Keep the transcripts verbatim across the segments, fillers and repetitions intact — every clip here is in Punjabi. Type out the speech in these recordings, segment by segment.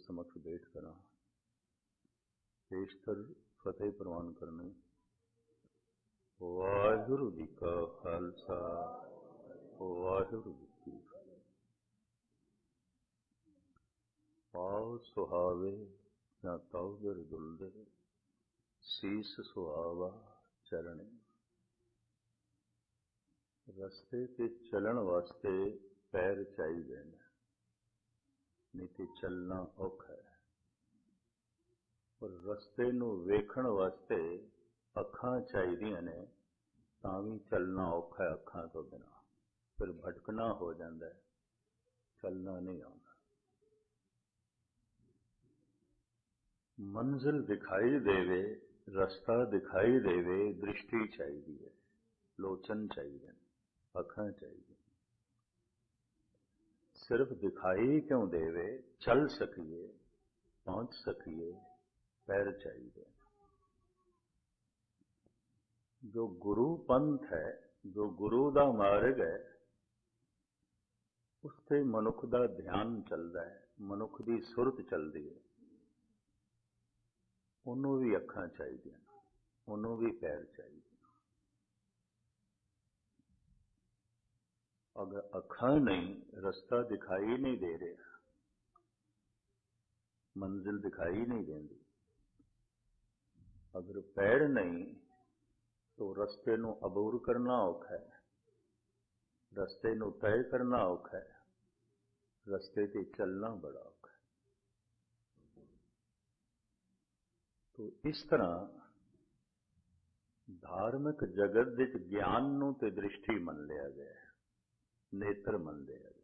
ਸਮਖ ਬੈਠ ਕਰਾਂ। ਪੇਸ਼ਤਰ ਫਤਿਹ ਪ੍ਰਵਾਨ ਕਰਨੇ। ਵਾਹਿਗੁਰੂ ਜੀ ਕਾ ਖਾਲਸਾ, ਵਾਹਿਗੁਰੂ ਜੀ ਕੀ ਫਤਿਹ। ਪਾਉ ਸੁਹਾਵੇ ਨਾ ਤਉ ਬਿਰ ਦੁਲਦੇ, ਸੀਸ ਸੁਹਾਵਾ ਚਰਣੇ। ਰਸਤੇ ਤੇ ਚੱਲਣ ਵਾਸਤੇ ਪੈਰ ਚਾਹੀਦੇ ਨੇ, ਨਹੀਂ ਤੇ ਚੱਲਣਾ ਔਖਾ ਹੈ। ਪਰ ਰਸਤੇ ਨੂੰ ਵੇਖਣ ਵਾਸਤੇ ਅੱਖਾਂ ਚਾਹੀਦੀਆਂ ਨੇ, ਤਾਂ ਵੀ ਚੱਲਣਾ ਔਖਾ ਹੈ ਅੱਖਾਂ ਤੋਂ ਬਿਨਾਂ। ਫਿਰ ਭਟਕਣਾ ਹੋ ਜਾਂਦਾ ਹੈ, ਚੱਲਣਾ ਨਹੀਂ ਆਉਂਦਾ। ਮੰਜ਼ਿਲ ਦਿਖਾਈ ਦੇਵੇ, ਰਸਤਾ ਦਿਖਾਈ ਦੇਵੇ, ਦ੍ਰਿਸ਼ਟੀ ਚਾਹੀਦੀ ਹੈ, ਲੋਚਨ ਚਾਹੀਦੇ ਨੇ, ਅੱਖਾਂ ਚਾਹੀਦੀਆਂ। ਸਿਰਫ ਦਿਖਾਈ ਕਿਉਂ ਦੇਵੇ, ਚੱਲ ਸਕੀਏ, ਪਹੁੰਚ ਸਕੀਏ, ਪੈਰ ਚਾਹੀਦੇ। ਜੋ ਗੁਰੂ ਪੰਥ ਹੈ, ਜੋ ਗੁਰੂ ਦਾ ਮਾਰਗ ਹੈ, ਉਸ ਤੇ ਮਨੁੱਖ ਦਾ ਧਿਆਨ ਚੱਲਦਾ ਹੈ, ਮਨੁੱਖ ਦੀ ਸੁਰਤ ਚੱਲਦੀ ਹੈ। ਉਹਨੂੰ ਵੀ ਅੱਖਾਂ ਚਾਹੀਦੀਆਂ, ਉਹਨੂੰ ਵੀ ਪੈਰ ਚਾਹੀਦੇ। ਅਗਰ ਅੱਖਾਂ ਨਹੀਂ, ਰਸਤਾ ਦਿਖਾਈ ਨਹੀਂ ਦੇ ਰਿਹਾ, ਮੰਜ਼ਿਲ ਦਿਖਾਈ ਨਹੀਂ ਦਿੰਦੀ। ਅਗਰ ਪੈਰ ਨਹੀਂ ਤਾਂ ਰਸਤੇ ਨੂੰ ਅਬੂਰ ਕਰਨਾ ਔਖਾ ਹੈ, ਰਸਤੇ ਨੂੰ ਤੈਅ ਕਰਨਾ ਔਖਾ ਹੈ, ਰਸਤੇ ਤੇ ਚੱਲਣਾ ਬੜਾ ਔਖਾ ਹੈ। ਤੋ ਇਸ ਤਰ੍ਹਾਂ ਧਾਰਮਿਕ ਜਗਤ ਵਿੱਚ ਗਿਆਨ ਨੂੰ ਤੇ ਦ੍ਰਿਸ਼ਟੀ ਮੰਨ ਲਿਆ ਗਿਆ, ਨੇਤਰ ਮੰਨ ਲਿਆ ਗਿਆ।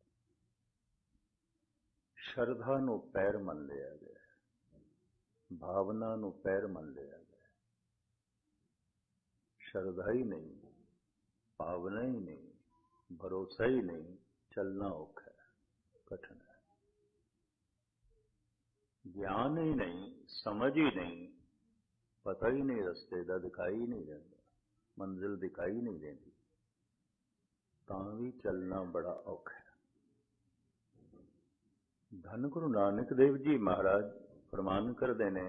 ਸ਼ਰਧਾ ਨੂੰ ਪੈਰ ਮੰਨ ਲਿਆ ਗਿਆ, ਭਾਵਨਾ ਨੂੰ ਪੈਰ ਮੰਨ ਲਿਆ ਗਿਆ। ਸ਼ਰਧਾ ਹੀ ਨਹੀਂ, ਭਾਵਨਾ ਹੀ ਨਹੀਂ, ਭਰੋਸਾ ਹੀ ਨਹੀਂ, ਚੱਲਣਾ ਔਖਾ ਹੈ, ਕਠਿਨ ਹੈ। ਗਿਆਨ ਹੀ ਨਹੀਂ, ਸਮਝ ਹੀ ਨਹੀਂ, ਪਤਾ ਹੀ ਨਹੀਂ ਰਸਤੇ ਦਾ, ਦਿਖਾਈ ਨਹੀਂ ਦਿੰਦਾ, ਮੰਜ਼ਿਲ ਦਿਖਾਈ ਨਹੀਂ ਦਿੰਦੀ, ਤਾਂ ਵੀ ਚੱਲਣਾ ਬੜਾ ਔਖਾ ਹੈ। ਧੰਨ ਗੁਰੂ ਨਾਨਕ ਦੇਵ ਜੀ ਮਹਾਰਾਜ ਫਰਮਾਨ ਕਰਦੇ ਨੇ,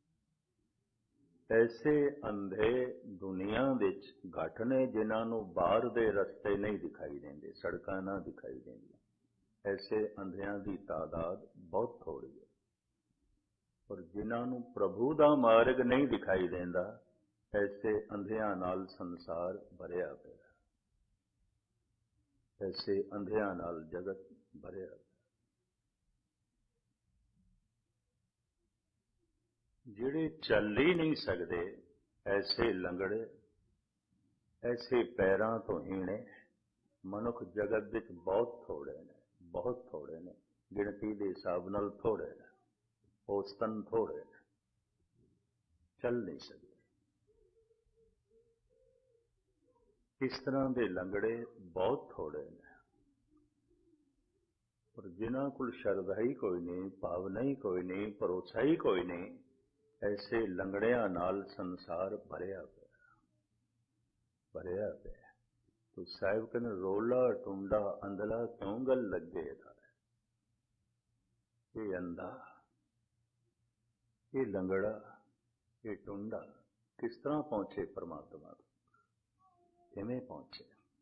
ਐਸੇ ਅੰਧੇ ਦੁਨੀਆ ਵਿੱਚ ਘੱਟ ਨੇ ਜਿਨ੍ਹਾਂ ਨੂੰ ਬਾਹਰ ਦੇ ਰਸਤੇ ਨਹੀਂ ਦਿਖਾਈ ਦਿੰਦੇ, ਸੜਕਾਂ ਨਾ ਦਿਖਾਈ ਦਿੰਦੀਆਂ। ਐਸੇ ਅੰਧਿਆਂ ਦੀ ਤਾਦਾਦ ਬਹੁਤ ਥੋੜੀ ਹੈ। ਪਰ ਜਿਨ੍ਹਾਂ ਨੂੰ ਪ੍ਰਭੂ ਦਾ ਮਾਰਗ ਨਹੀਂ ਦਿਖਾਈ ਦਿੰਦਾ, ਐਸੇ ਅੰਧਿਆਂ ਨਾਲ ਸੰਸਾਰ ਭਰਿਆ ਪਿਆ, ਐਸੇ ਅੰਧਿਆਂ ਨਾਲ ਜਗਤ ਭਰਿਆ ਪਿਆ। ਜਿਹੜੇ ਚੱਲ ਹੀ ਨਹੀਂ ਸਕਦੇ, ਐਸੇ ਲੰਗੜੇ, ਐਸੇ ਪੈਰਾਂ ਤੋਂ ਹੀਣੇ ਮਨੁੱਖ ਜਗਤ ਵਿੱਚ ਬਹੁਤ ਥੋੜੇ ਨੇ, ਬਹੁਤ ਥੋੜੇ ਨੇ, ਗਿਣਤੀ ਦੇ ਹਿਸਾਬ ਨਾਲ ਥੋੜੇ ਨੇ, ਔਸਤਨ ਥੋੜੇ ਨੇ, ਚੱਲ ਨਹੀਂ ਸਕਦੇ। ਇਸ ਤਰ੍ਹਾਂ ਦੇ ਲੰਗੜੇ ਬਹੁਤ ਥੋੜੇ ਨੇ। ਪਰ ਜਿਨ੍ਹਾਂ ਕੋਲ ਸ਼ਰਧਾ ਹੀ ਕੋਈ ਨਹੀਂ, ਭਾਵਨਾ ਹੀ ਕੋਈ ਨਹੀਂ, ਭਰੋਸਾ ਹੀ ਕੋਈ ਨਹੀਂ, ਐਸੇ ਲੰਗੜਿਆਂ ਨਾਲ ਸੰਸਾਰ ਭਰਿਆ ਪਿਆ, ਭਰਿਆ ਪਿਆ। ਤੋ ਸਾਹਿਬ ਕਹਿੰਦੇ, ਰੋਲਾ ਟੁੰਡਾ ਅੰਧਲਾ ਕਿਉਂ ਗੱਲ ਲੱਗੇ ਦਾ। ਇਹ ਅੰਧਾ, ਇਹ ਲੰਗੜਾ, ਇਹ ਟੁੰਡਾ ਕਿਸ ਤਰ੍ਹਾਂ ਪਹੁੰਚੇ ਪਰਮਾਤਮਾ ਤੋਂ, ਕਿਵੇਂ ਪਹੁੰਚੇ?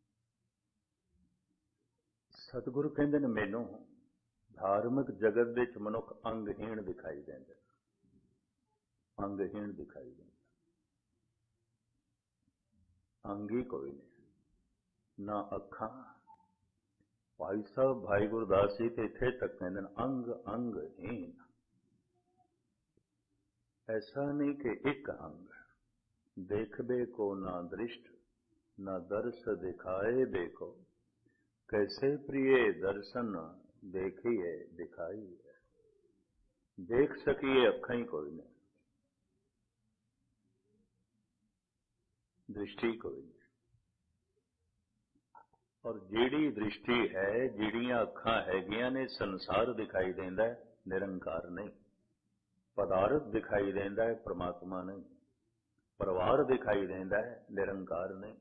ਸਤਿਗੁਰੂ ਕਹਿੰਦੇ ਨੇ, ਮੈਨੂੰ ਧਾਰਮਿਕ ਜਗਤ ਵਿੱਚ ਮਨੁੱਖ ਅੰਗਹੀਣ ਦਿਖਾਈ ਦਿੰਦੇ, ਅੰਗਹੀਣ ਦਿਖਾਈ ਦਿੰਦਾ, ਅੰਗ ਹੀ ਕੋਈ ਨਹੀਂ, ਨਾ ਅੱਖਾਂ। ਭਾਈ ਸਾਹਿਬ ਭਾਈ ਗੁਰਦਾਸ ਜੀ ਤੇ ਇੱਥੇ ਤੱਕ ਕਹਿੰਦੇ ਨੇ, ਅੰਗ ਅੰਗਹੀਣ। ਐਸਾ ਨਹੀਂ ਕਿ ਇੱਕ ਅੰਗ, ਦੇਖਬੇ ਕੋ ਨਾ ਦ੍ਰਿਸ਼ਟ, ਨਾ ਦਰਸ ਦਿਖਾਏ ਦੇਖੋ, कैसे प्रिय दर्शन देखिए दिखाई है। देख सकिए अखां ही कोई नहीं, दृष्टि कोई नहीं। और जिहड़ी दृष्टि है, जिहड़ियां अखां हैगियां ने, संसार दिखाई देंदा है, निरंकार नहीं। पदार्थ दिखाई देंदा है, परमात्मा नहीं। परिवार दिखाई देंदा है, निरंकार नहीं।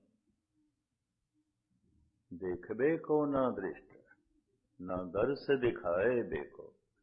देखबे को ना दृष्ट, ना दर्श दिखाए देखो,